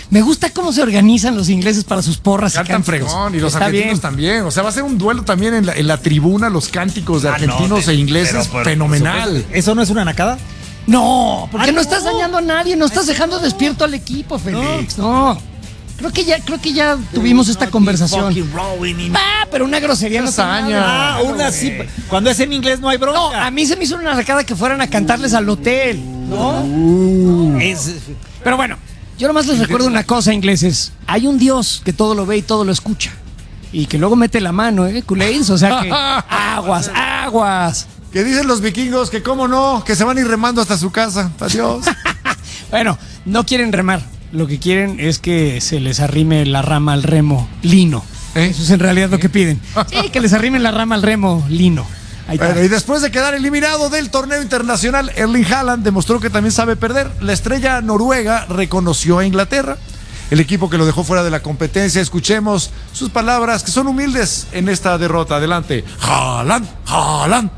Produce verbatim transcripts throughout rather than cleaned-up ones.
Me gusta cómo se organizan los ingleses para sus porras. Cantan fregón y los Está argentinos bien. también. O sea, va a ser un duelo también en la, en la tribuna, los cánticos de Ah, argentinos no, e ingleses, pero, pero, fenomenal. ¿Eso no es una nacada? No, porque Ah, no, no. estás dañando a nadie, no estás dejando despierto al equipo, Félix. No. Creo que ya, creo que ya tuvimos esta conversación. Ah, pero una grosería no Hazaña. Ah, una sí. Cuando es en inglés no hay bronca. No, a mí se me hizo una arcada que fueran a cantarles al hotel, ¿no? Uh. Es, Pero bueno, yo nomás les recuerdo una cosa, ingleses. Hay un Dios que todo lo ve y todo lo escucha. Y que luego mete la mano, ¿eh, culés? O sea que aguas, aguas. Que dicen los vikingos que cómo no, que se van a ir remando hasta su casa. Adiós. Bueno, no quieren remar. Lo que quieren es que se les arrime la rama al remo lino. ¿Eh? Eso es en realidad lo que piden. Sí, que les arrimen la rama al remo lino. Ahí está. Bueno, y después de quedar eliminado del torneo internacional, Erling Haaland demostró que también sabe perder. La estrella noruega reconoció a Inglaterra, el equipo que lo dejó fuera de la competencia. Escuchemos sus palabras, que son humildes en esta derrota. Adelante. Haaland, Haaland.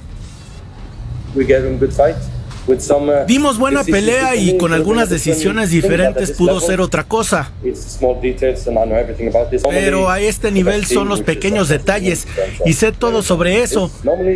We gave him a good fight. With some, uh, Dimos buena decisions pelea y to con make, algunas but when you decisiones think that at diferentes this pudo level, ser otra cosa. it's small details and I know everything about this. Pero a este nivel son los pequeños detalles y sé todo sobre eso.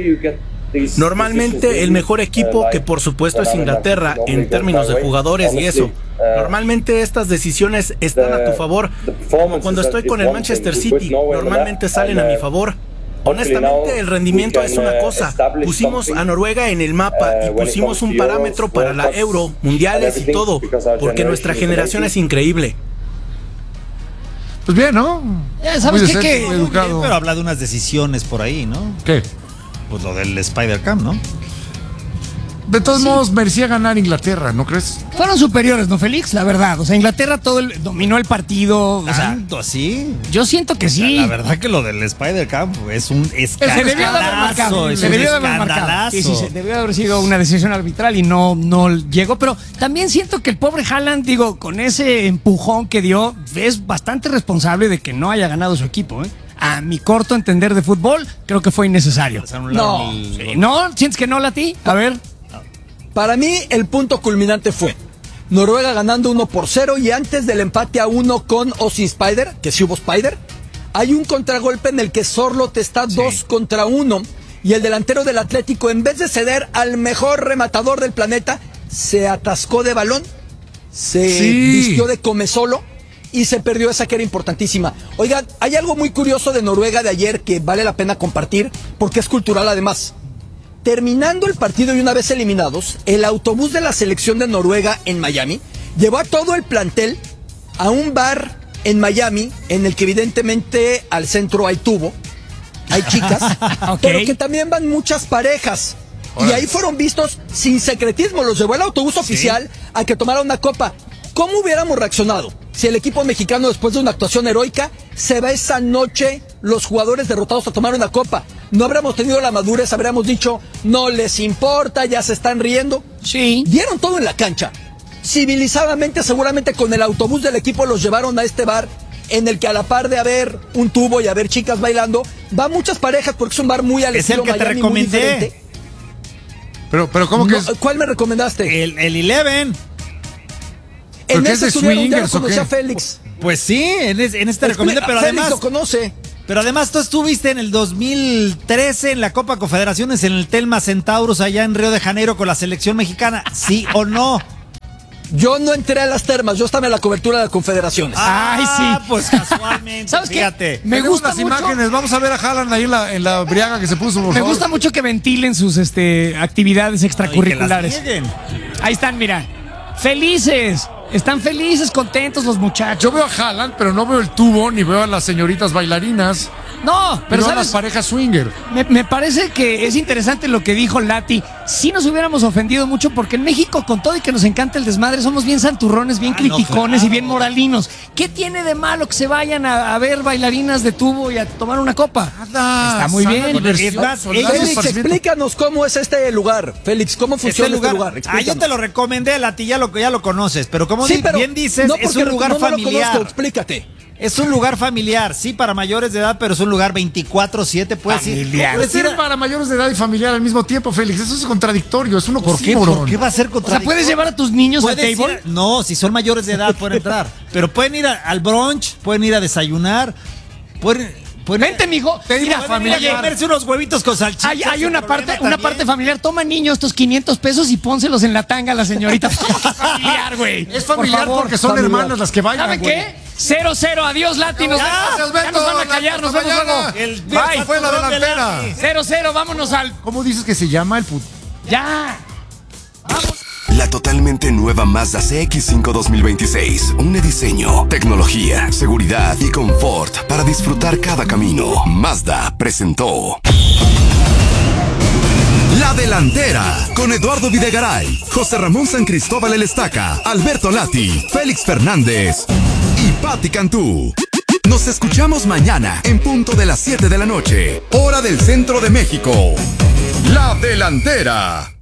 Normalmente el mejor equipo, que por supuesto es Inglaterra en términos de jugadores y eso. Normalmente estas decisiones están a tu favor. Como cuando estoy con el Manchester City, normalmente salen a mi favor. Honestamente, el rendimiento es una cosa. Pusimos a Noruega en el mapa y pusimos un parámetro para la Euro, mundiales y todo, porque nuestra generación es increíble. Pues bien, ¿no? Ya sabes Muy qué, decente, qué. muy educado. pero habla de unas decisiones por ahí, ¿no? ¿Qué? Pues lo del Spider-Cam, ¿no? De todos modos, merecía ganar Inglaterra, ¿no crees? Fueron superiores, ¿no, Félix? La verdad. O sea, Inglaterra todo el, dominó el partido. O sea, ¿Tanto así? yo siento que sí. La verdad que lo del Spider-Cam es un Se debió de haber marcado. escandalazo. Es Se un debió de haber marcado. escandalazo. Sí, sí, se debió de haber sido una decisión arbitral y no, no llegó. Pero también siento que el pobre Haaland, digo, con ese empujón que dio, es bastante responsable de que no haya ganado su equipo, ¿eh? A mi corto entender de fútbol, creo que fue innecesario. No. Sí, ¿no? ¿Sientes que no, Lati? A ver. Para mí, el punto culminante fue Noruega ganando uno por cero y antes del empate a uno con o sin Spider, que sí hubo Spider, hay un contragolpe en el que Sorloth está dos contra uno y el delantero del Atlético, en vez de ceder al mejor rematador del planeta, se atascó de balón, se Sí. vistió de come solo y se perdió esa que era importantísima. Oigan, hay algo muy curioso de Noruega de ayer que vale la pena compartir porque es cultural además. Terminando el partido y una vez eliminados, el autobús de la selección de Noruega en Miami llevó a todo el plantel a un bar en Miami en el que evidentemente al centro hay tubo, hay chicas, Ok. pero que también van muchas parejas. Y ahí fueron vistos sin secretismo, los llevó el autobús oficial a que tomara una copa. ¿Cómo hubiéramos reaccionado si el equipo mexicano, después de una actuación heroica, se va esa noche los jugadores derrotados a tomar una copa? No habríamos tenido la madurez, habríamos dicho, no les importa, ya se están riendo. Sí. Dieron todo en la cancha. Civilizadamente, seguramente con el autobús del equipo los llevaron a este bar en el que a la par de haber un tubo y haber chicas bailando, va muchas parejas porque es un bar muy al Es el estilo que te Miami, muy recomendé. diferente. Pero, pero ¿cómo que No, es? ¿cuál me recomendaste? El, el Eleven. ¿Pero En qué es ese de estuvieron, ya lo swingers o conocí a qué? Félix. Pues sí, en, es- en este te recomendé, pero Félix además, lo conoce. pero además tú estuviste en el dos mil trece en la Copa Confederaciones en el Telma Centauros allá en Río de Janeiro con la selección mexicana, ¿sí o no? Yo no entré a las termas, yo estaba en la cobertura de las confederaciones. Ay, sí. Ah, pues casualmente, ¿Sabes qué? fíjate. Me Tenemos gusta las mucho. imágenes. Vamos a ver a Haaland ahí en la, en la briaga que se puso, por Me favor. gusta mucho que ventilen sus este, actividades extracurriculares. Y que las nieguen. Ahí están, mira. Felices. Están felices, contentos los muchachos. Yo veo a Haaland, pero no veo el tubo, ni veo a las señoritas bailarinas, No, pero pero veo a las ¿sabes? parejas swinger. Me, me parece que es interesante lo que dijo Lati. Sí nos hubiéramos ofendido mucho porque en México, con todo y que nos encanta el desmadre, somos bien santurrones, bien Ah, no, criticones y claro. bien moralinos. ¿Qué tiene de malo que se vayan a, a ver bailarinas de tubo y a tomar una copa? Nada, Está muy sana bien. diversión, Es más, soldados, Félix, esparcimiento. explícanos cómo es este lugar. Félix, ¿cómo Este funciona este lugar, lugar? ah, yo Explícanos. te lo recomendé, a ti ya lo, ya lo conoces, pero como Sí, di- pero bien dices, no, es porque un lugar no, no lo familiar. conozco, explícate. Es un lugar familiar, sí, para mayores de edad, pero es un lugar veinticuatro siete, puedes ir. Familiar. Puede Puedes ir ser a- para mayores de edad y familiar al mismo tiempo, Félix. Eso es contradictorio, es un ¿Por qué? oxímoron. ¿Por qué va a ser O sea, contradictorio? ¿puedes llevar a tus niños al Puedes table? ir a- no, si son mayores de edad pueden entrar. Pero pueden ir a- al brunch, pueden ir a desayunar, pueden, pueden Vente, mijo. Te digo, Mira, pueden ir a familiar. comerse unos huevitos con salchicha. Hay, hay sin una problema parte, una también. parte familiar. Toma, niño, estos quinientos pesos y pónselos en la tanga a la señorita. Es familiar, güey. Es familiar Por favor, porque son familiar. hermanas las que bailan. ¿Saben güey. qué? Cero, cero. Adiós, Lati. Nos Ya, vemos. gracias, Ya nos van a Beto. callar. Nos Hasta vemos mañana. luego. El Bye. Fue la delantera. Cero, cero. Vámonos al... ¿Cómo dices que se llama el put... Ya. La totalmente nueva Mazda C X cinco dos mil veintiséis. Un diseño, tecnología, seguridad y confort para disfrutar cada camino. Mazda presentó La Delantera con Eduardo Videgaray, José Ramón San Cristóbal El Estaca, Alberto Lati, Félix Fernández y Patti Cantú. Nos escuchamos mañana en punto de las siete de la noche, hora del centro de México. La Delantera.